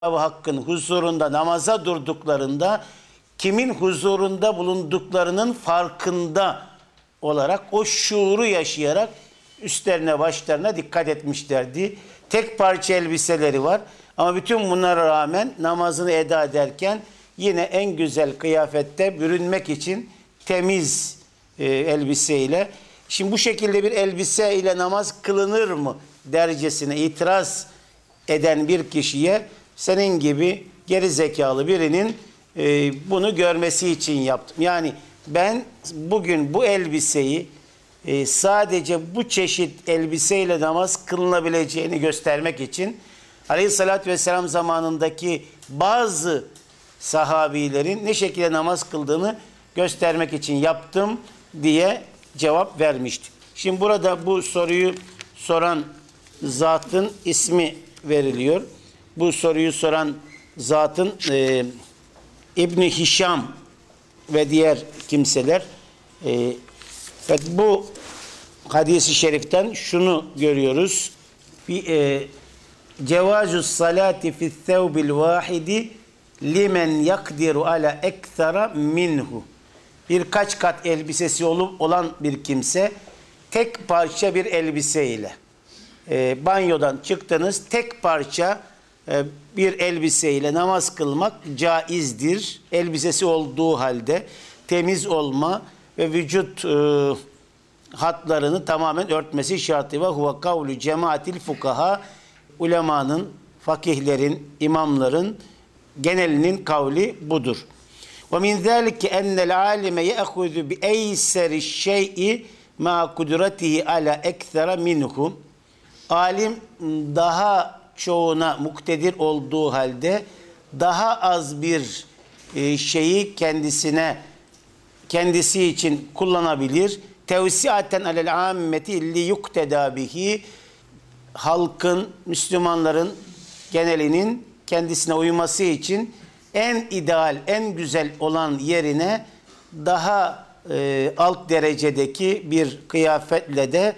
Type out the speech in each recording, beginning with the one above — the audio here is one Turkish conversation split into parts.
Hakk'ın huzurunda namaza durduklarında kimin huzurunda bulunduklarının farkında olarak o şuuru yaşayarak üstlerine başlarına dikkat etmişlerdi. Tek parça elbiseleri var ama bütün bunlara rağmen namazını eda ederken yine en güzel kıyafette bürünmek için temiz elbiseyle. Şimdi bu şekilde bir elbise ile namaz kılınır mı dercesine itiraz eden bir kişiye senin gibi geri zekalı birinin bunu görmesi için yaptım. Yani ben bugün bu elbiseyi sadece bu çeşit elbiseyle namaz kılınabileceğini göstermek için Aleyhisselatü Vesselam zamanındaki bazı sahabilerin ne şekilde namaz kıldığını göstermek için yaptım diye cevap vermişti. Şimdi burada bu soruyu soran zatın ismi veriliyor. Bu soruyu soran zatın İbn Hişam ve diğer kimseler bu hadis-i şeriften şunu görüyoruz. Cevazus salati fi thawbil vahidi limen yakdiru ala ekthara minhu. Birkaç kat elbisesi olan bir kimse tek parça bir elbiseyle banyodan çıktınız, tek parça bir elbiseyle namaz kılmak caizdir. Elbisesi olduğu halde temiz olma ve vücut hatlarını tamamen örtmesi şartı ve huve kavlu cemaatil fukaha, ulemanın, fakihlerin, imamların genelinin kavli budur. Ve min zâlike ennel âlime ye'huzu bi eyseri şey'i ma kudretihi ala ekthara minhu. Alim daha çoğuna muktedir olduğu halde daha az bir şeyi kendisi için kullanabilir. Tevsiaten alel ammeti li yukteda bihi. Halkın, Müslümanların genelinin kendisine uyması için en ideal, en güzel olan yerine daha alt derecedeki bir kıyafetle de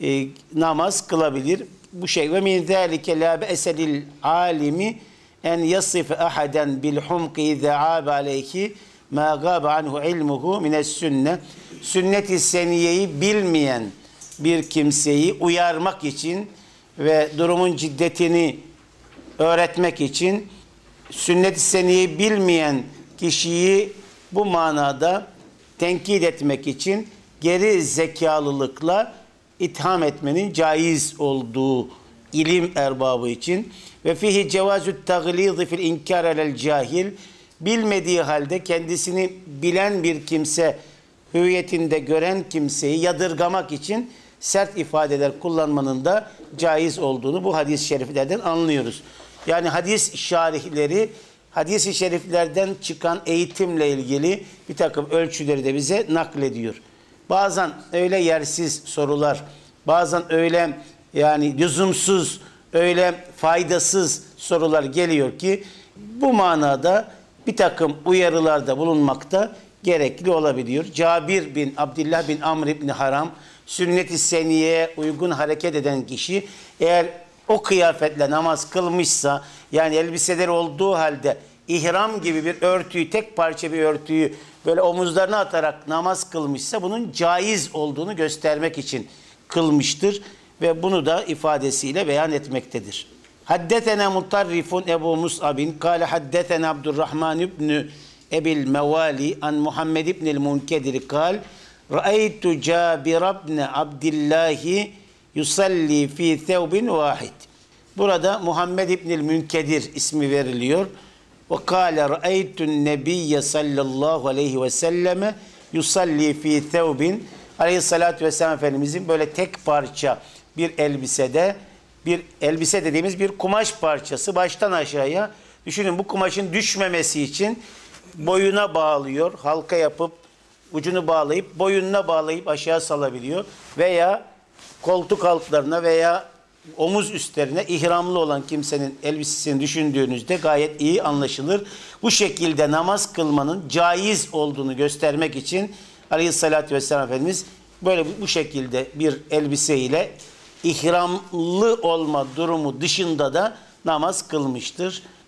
namaz kılabilir. Bu şey ve min zâlike lâ be'selil âlimi en yasife ahaden bil humki izâ âbe aleyhi mâ gâbe anhu ilmuhu mines sünne. Sünnet-i seniyeyi bilmeyen bir kimseyi uyarmak için ve durumun ciddetini öğretmek için sünnet-i seniyeyi bilmeyen kişiyi bu manada tenkit etmek için geri zekalılıkla itham etmenin caiz olduğu ilim erbabı için ve fihi cevazut taglizi fil inkar alel cahil, bilmediği halde kendisini bilen bir kimse hüviyetinde gören kimseyi yadırgamak için sert ifadeler kullanmanın da caiz olduğunu bu hadis-i şeriflerden anlıyoruz. Yani hadis şarihleri hadis-i şeriflerden çıkan eğitimle ilgili bir takım ölçüleri de bize naklediyor. Bazen öyle yersiz sorular, bazen öyle yani lüzumsuz, öyle faydasız sorular geliyor ki bu manada bir takım uyarılarda bulunmakta gerekli olabiliyor. Cabir bin Abdullah bin Amr ibn Haram, sünnet-i seniyeye uygun hareket eden kişi eğer o kıyafetle namaz kılmışsa, yani elbiseleri olduğu halde ihram gibi bir örtüyü, tek parça bir örtüyü böyle omuzlarına atarak namaz kılmışsa bunun caiz olduğunu göstermek için kılmıştır ve bunu da ifadesiyle beyan etmektedir. Haddetena Mutarrifun Ebu Mus'abin kâle haddetena Abdurrahman ibn Ebil Mevali an Muhammed ibn'il Munkedir kâl ra'eytu Cabir ibn Abdillahi yusalli fi thevbin vahid. Burada Muhammed ibn'il Münkedir ismi veriliyor. Ve kâle ra'eytun nebiyye sallallahu aleyhi ve selleme yusalli fi thevbin. Aleyhissalatü vesselam Efendimizin böyle tek parça bir elbisede, bir elbise dediğimiz bir kumaş parçası baştan aşağıya, düşünün bu kumaşın düşmemesi için boyuna bağlıyor, halka yapıp ucunu bağlayıp boyununa bağlayıp aşağı salabiliyor veya koltuk altlarına veya omuz üstlerine ihramlı olan kimsenin elbisesini düşündüğünüzde gayet iyi anlaşılır. Bu şekilde namaz kılmanın caiz olduğunu göstermek için Aleyhisselatü Vesselam Efendimiz böyle bu şekilde bir elbiseyle ihramlı olma durumu dışında da namaz kılmıştır.